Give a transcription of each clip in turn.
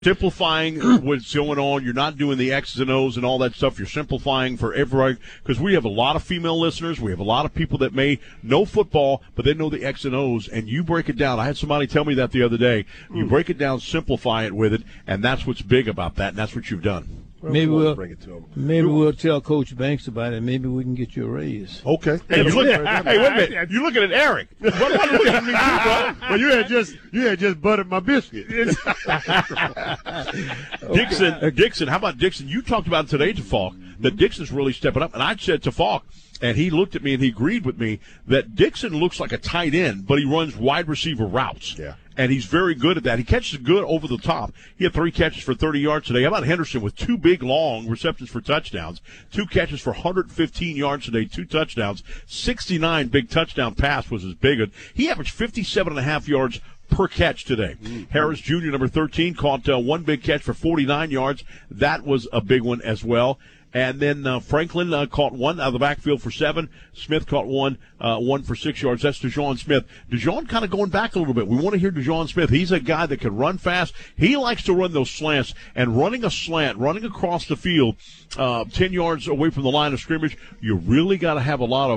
simplifying what's going on. You're not doing the X's and O's and all that stuff. You're simplifying for everybody, because we have a lot of female listeners. We have a lot of people that may know football, but they know the X and O's, and you break it down. I had somebody tell me that the other day. You break it down, simplify it with it, and that's what's big about that, and that's what you've done. Maybe we'll tell Coach Banks about it. Maybe we can get you a raise. Okay. Hey, wait a minute. You're looking at Eric. What looking at me, bro? Well, you had just buttered my biscuit. Dixon. How about Dixon? You talked about it today to Falk, that Dixon's really stepping up. And I said to Falk, and he looked at me and he agreed with me, that Dixon looks like a tight end, but he runs wide receiver routes. Yeah. And he's very good at that. He catches good over the top. He had 3 catches for 30 yards today. How about Henderson with 2 big, long receptions for touchdowns, 2 catches for 115 yards today, 2 touchdowns, 69 big touchdown pass was his big one. He averaged 57.5 yards per catch today. Harris Jr., number 13, caught 1 big catch for 49 yards. That was a big one as well. And then Franklin caught 1 out of the backfield for 7. Smith caught 1 for 6 yards. That's DeJuan Smith. DeJuan kind of going back a little bit. We want to hear DeJuan Smith. He's a guy that can run fast. He likes to run those slants. And running a slant, running across the field 10 yards away from the line of scrimmage, you really got to have a lot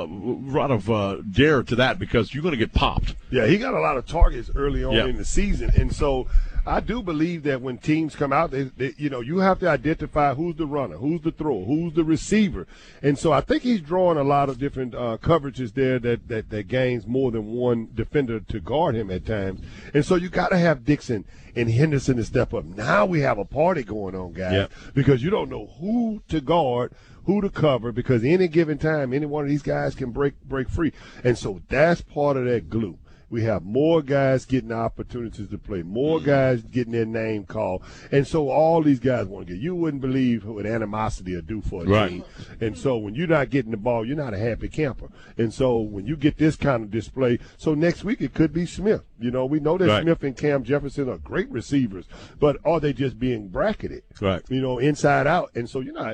of dare to that, because you're going to get popped. Yeah, he got a lot of targets early on in the season. And so I do believe that when teams come out, you have to identify who's the runner, who's the thrower, who's the receiver. And so I think he's drawing a lot of different coverages there that gains more than one defender to guard him at times. And so you got to have Dixon and Henderson to step up. Now we have a party going on, guys, because you don't know who to guard, who to cover, because any given time, any one of these guys can break free. And so that's part of that glue. We have more guys getting opportunities to play, more guys getting their name called. And so all these guys want to get. You wouldn't believe what animosity will do for a team. And so when you're not getting the ball, you're not a happy camper. And so when you get this kind of display, so next week it could be Smith. We know that Smith and Cam Jefferson are great receivers, but are they just being bracketed? Right. Inside out. And so you're not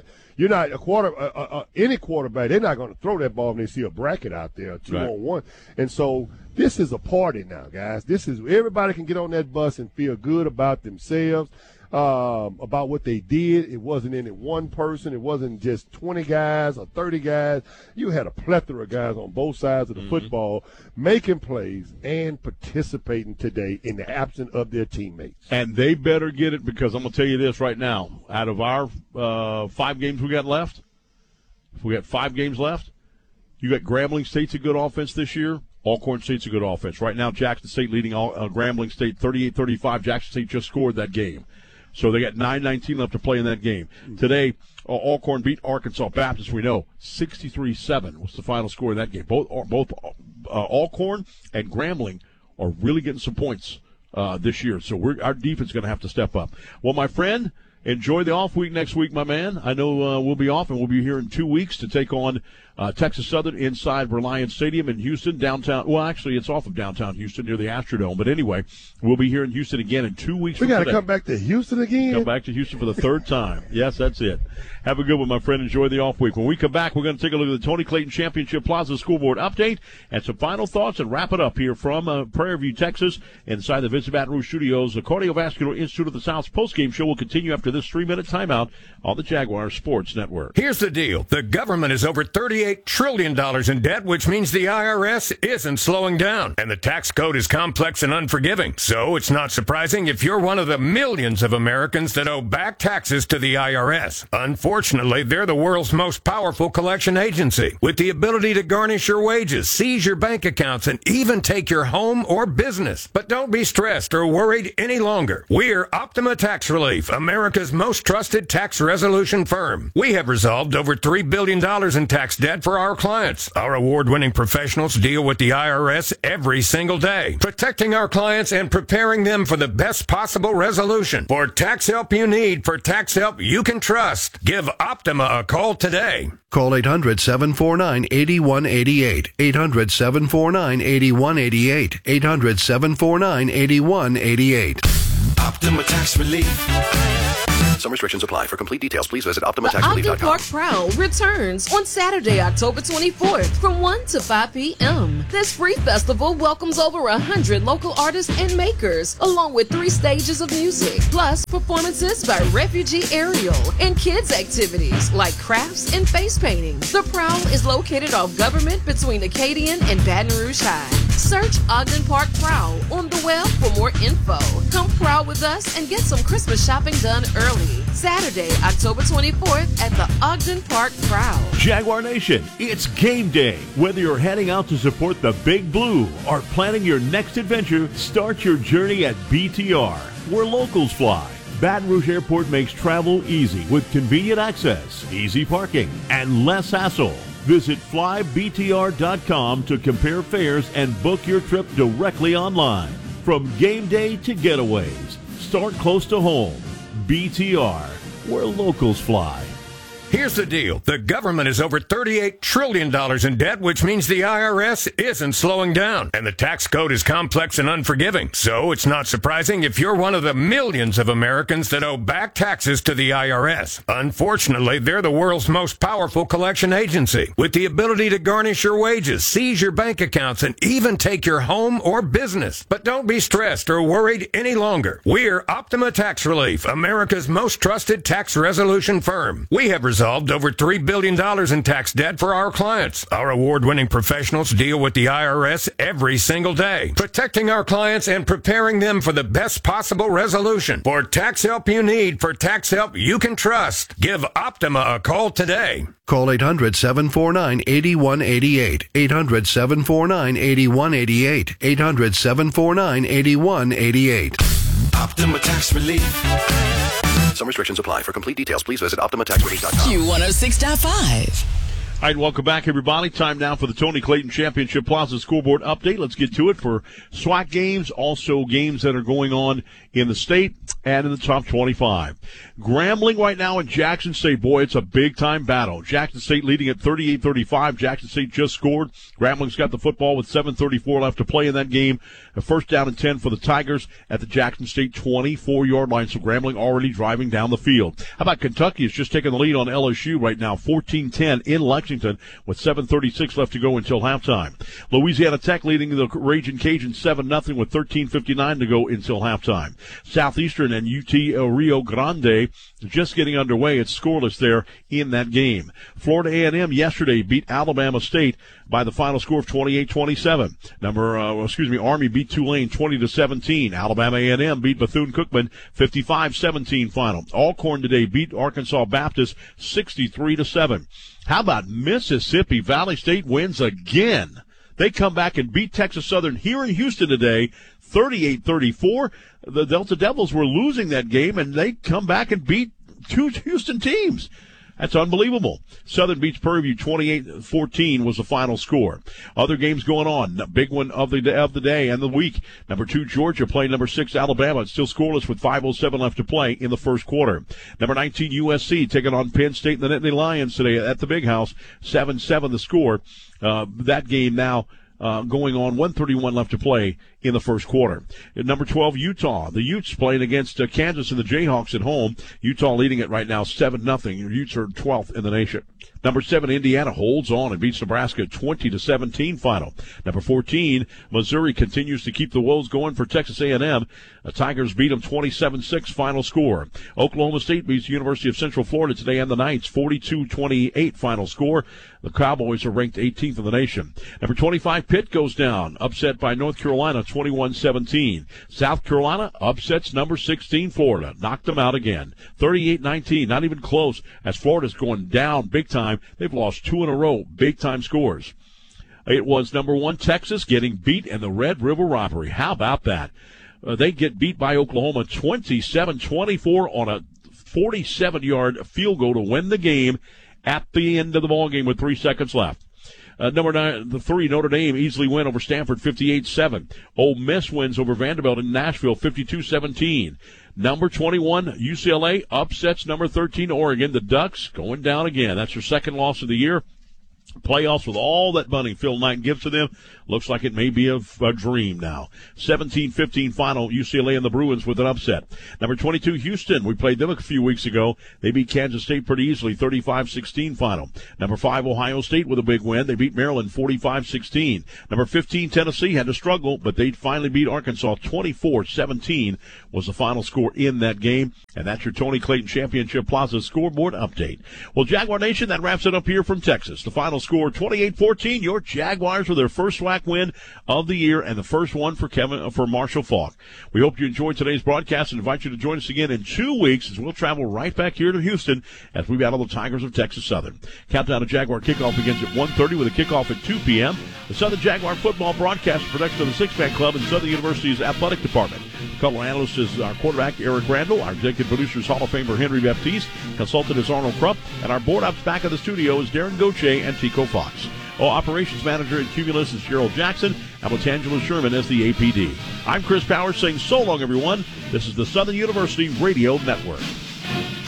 any quarterback, they're not going to throw that ball when they see a bracket out there, 2-on-1. And so this is a party now, guys. This is everybody can get on that bus and feel good about themselves, about what they did. It wasn't any one person. It wasn't just 20 guys or 30 guys. You had a plethora of guys on both sides of the football making plays and participating today in the absence of their teammates. And they better get it, because I'm going to tell you this right now. Out of our 5 games we got left, if we got 5 games left, you got Grambling State's a good offense this year. Alcorn State's a good offense. Right now, Jackson State leading Grambling State 38-35. Jackson State just scored that game. So they got 9:19 left to play in that game. Today, Alcorn beat Arkansas Baptist, we know, 63-7 was the final score of that game. Both Alcorn and Grambling are really getting some points this year. So our defense is going to have to step up. Well, my friend, enjoy the off week next week, my man. I know we'll be off, and we'll be here in 2 weeks to take on Texas Southern inside Reliance Stadium in Houston, downtown. Well, actually, it's off of downtown Houston near the Astrodome. But anyway, we'll be here in Houston again in 2 weeks. We got to come back to Houston again? Come back to Houston for the 3rd time. Yes, that's it. Have a good one, my friend. Enjoy the off week. When we come back, we're going to take a look at the Tony Clayton Championship Plaza School Board update and some final thoughts, and wrap it up here from Prairie View, Texas, inside the Vincent Baton Rouge Studios. The Cardiovascular Institute of the South's postgame show will continue after this 3-minute timeout on the Jaguar Sports Network. Here's the deal. The government is over $38 trillion in debt, which means the IRS isn't slowing down. And the tax code is complex and unforgiving. So it's not surprising if you're one of the millions of Americans that owe back taxes to the IRS. Unfortunately, they're the world's most powerful collection agency, with the ability to garnish your wages, seize your bank accounts, and even take your home or business. But don't be stressed or worried any longer. We're Optima Tax Relief, America's most trusted tax resolution firm. We have resolved over $3 billion in tax debt for our clients. Our award-winning professionals deal with the IRS every single day, protecting our clients and preparing them for the best possible resolution. For tax help you need, for tax help you can trust, give Optima a call today. Call 800-749-8188. 800-749-8188. 800-749-8188. Optima Tax Relief. Some restrictions apply. For complete details, please visit The Ogden OptimaTaxRelief.com. Park Prowl returns on Saturday, October 24th from 1 to 5 p.m. This free festival welcomes over 100 local artists and makers, along with 3 stages of music, plus performances by Refugee Aerial and kids activities like crafts and face painting. The Prowl is located off Government between Acadian and Baton Rouge High. Search Ogden Park Prowl on the web for more info. Come prowl with us and get some Christmas shopping done early. Saturday, October 24th at the Ogden Park Prowl. Jaguar Nation, it's game day. Whether you're heading out to support the Big Blue or planning your next adventure, start your journey at BTR, where locals fly. Baton Rouge Airport makes travel easy with convenient access, easy parking, and less hassle. Visit flybtr.com to compare fares and book your trip directly online. From game day to getaways, start close to home. BTR, where locals fly. Here's the deal. The government is over $38 trillion in debt, which means the IRS isn't slowing down. And the tax code is complex and unforgiving. So it's not surprising if you're one of the millions of Americans that owe back taxes to the IRS. Unfortunately, they're the world's most powerful collection agency, with the ability to garnish your wages, seize your bank accounts, and even take your home or business. But don't be stressed or worried any longer. We're Optima Tax Relief, America's most trusted tax resolution firm. We have resolved over $3 billion in tax debt for our clients. Our award-winning professionals deal with the IRS every single day, protecting our clients and preparing them for the best possible resolution. For tax help you need, for tax help you can trust, give Optima a call today. Call 800-749-8188. 800-749-8188. 800-749-8188. Optima Tax Relief. Some restrictions apply. For complete details, please visit OptimaTaxRelief.com. Q106.5. All right, welcome back, everybody. Time now for the Tony Clayton Championship Plaza scoreboard update. Let's get to it for SWAC games, also games that are going on in the state and in the top 25. Grambling right now in Jackson State. Boy, it's a big-time battle. Jackson State leading at 38-35. Jackson State just scored. Grambling's got the football with 7:34 left to play in that game. A first down and 10 for the Tigers at the Jackson State 24-yard line, so Grambling already driving down the field. How about Kentucky is just taking the lead on LSU right now, 14-10 in Lexington with 7:36 left to go until halftime. Louisiana Tech leading the Ragin' Cajuns 7-0 with 13:59 to go until halftime. Southeastern and UT Rio Grande just getting underway. It's scoreless there in that game. Florida A&M yesterday beat Alabama State by the final score of 28-27. Army beat Tulane 20-17. Alabama A&M beat Bethune-Cookman 55-17 final. Alcorn today beat Arkansas Baptist 63-7. How about Mississippi Valley State wins again? They come back and beat Texas Southern here in Houston today, 38-34. The Delta Devils were losing that game, and they come back and beat 2 Houston teams. That's unbelievable. Southern beats Prairie View 28-14 was the final score. Other games going on. The big one of the day and the week. Number 2 Georgia playing number 6 Alabama. It's still scoreless with 5:07 left to play in the first quarter. Number 19 USC taking on Penn State and the Nittany Lions today at the Big House. 7-7 the score. That game now going on, 1:31 left to play in the first quarter. At number 12, Utah. The Utes playing against Kansas and the Jayhawks at home. Utah leading it right now 7-0. Utes are 12th in the nation. Number 7, Indiana holds on and beats Nebraska 20-17 final. Number 14, Missouri continues to keep the woes going for Texas A&M. The Tigers beat them 27-6 final score. Oklahoma State beats University of Central Florida today and the Knights 42-28 final score. The Cowboys are ranked 18th in the nation. Number 25, Pitt goes down, upset by North Carolina 21-17. South Carolina upsets number 16 Florida, knocked them out again. 38-19, not even close, as Florida's going down big time. They've lost 2 in a row, big-time scores. It was number 1 Texas getting beat in the Red River robbery. How about that? They get beat by Oklahoma 27-24 on a 47-yard field goal to win the game at the end of the ball game with 3 seconds left. Number 9, the 3, Notre Dame easily win over Stanford 58-7. Ole Miss wins over Vanderbilt in Nashville 52-17. Number 21, UCLA upsets number 13, Oregon. The Ducks going down again. That's their second loss of the year. Playoffs with all that money Phil Knight gives to them. looks like it may be a dream now. 17-15 final, UCLA and the Bruins with an upset. Number 22, Houston. We played them a few weeks ago. They beat Kansas State pretty easily, 35-16 final. Number 5, Ohio State with a big win. They beat Maryland 45-16. Number 15, Tennessee had to struggle, but they finally beat Arkansas 24-17 was the final score in that game. And that's your Tony Clayton Championship Plaza scoreboard update. Well, Jaguar Nation, that wraps it up here from Texas. The final score, 28-14. Your Jaguars with their first SWAC win of the year and the first one for Marshall Faulk. We hope you enjoyed today's broadcast and invite you to join us again in 2 weeks as we'll travel right back here to Houston as we battle the Tigers of Texas Southern. Countdown to Jaguar kickoff begins at 1:30 with a kickoff at 2 p.m. The Southern Jaguar football broadcast is a production of the Six-Man Club and Southern University's athletic department. Color analyst is our quarterback, Eric Randall. Our executive producer is Hall of Famer Henry Baptiste. Consultant is Arnold Krupp. And our board ops back in the studio is Darren Gauthier and Tico Fox. Operations manager at Cumulus is Gerald Jackson. And Latangela Sherman as the APD. I'm Chris Powers saying so long, everyone. This is the Southern University Radio Network.